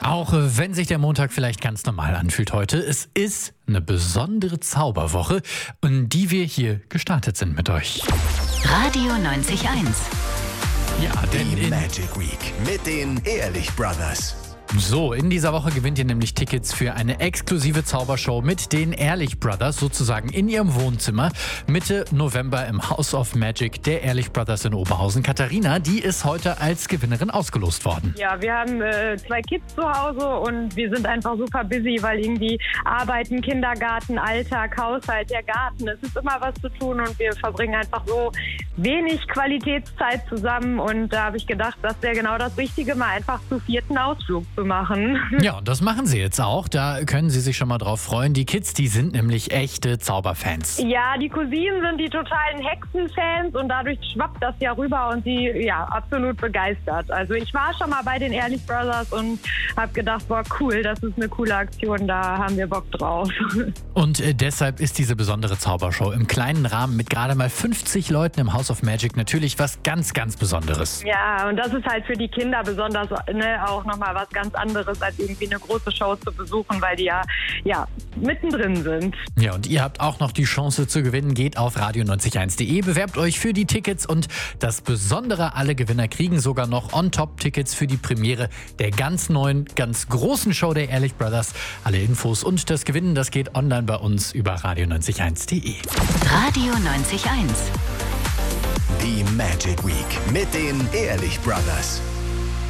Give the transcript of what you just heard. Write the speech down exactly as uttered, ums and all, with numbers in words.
Auch äh, wenn sich der Montag vielleicht ganz normal anfühlt heute, es ist eine besondere Zauberwoche, in die wir hier gestartet sind mit euch. Radio neunzig Komma eins. Ja, denn Die in, Magic Week mit den Ehrlich Brothers. so, in dieser Woche gewinnt ihr nämlich Tickets für eine exklusive Zaubershow mit den Ehrlich Brothers, sozusagen in ihrem Wohnzimmer. Mitte November im House of Magic der Ehrlich Brothers in Oberhausen. Katharina, die ist heute als Gewinnerin ausgelost worden. Ja, wir haben äh, zwei Kids zu Hause und wir sind einfach super busy, weil irgendwie Arbeiten, Kindergarten, Alltag, Haushalt, der Garten, es ist immer was zu tun und wir verbringen einfach so wenig Qualitätszeit zusammen und da habe ich gedacht, das wäre genau das Richtige, mal einfach zu vierten Ausflug zu machen. Ja, und das machen sie jetzt auch. Da können sie sich schon mal drauf freuen. Die Kids, die sind nämlich echte Zauberfans. Ja, die Cousinen sind die totalen Hexenfans und dadurch schwappt das ja rüber und sie, ja, absolut begeistert. Also ich war schon mal bei den Ehrlich Brothers und habe gedacht, boah, cool, das ist eine coole Aktion, da haben wir Bock drauf. Und äh, deshalb ist diese besondere Zaubershow im kleinen Rahmen mit gerade mal fünfzig Leuten im House of Magic natürlich was ganz, ganz Besonderes. Ja, und das ist halt für die Kinder besonders, ne, auch nochmal was ganz anderes, als irgendwie eine große Show zu besuchen, weil die ja, ja mittendrin sind. Ja, und ihr habt auch noch die Chance zu gewinnen. Geht auf radio neunzig eins punkt de, bewerbt euch für die Tickets und das Besondere, alle Gewinner kriegen sogar noch on-top-Tickets für die Premiere der ganz neuen, ganz großen Show der Ehrlich Brothers. Alle Infos und das Gewinnen, das geht online bei uns über radio neunzig eins punkt de. Radio neunzig Komma eins. Die Magic Week mit den Ehrlich Brothers.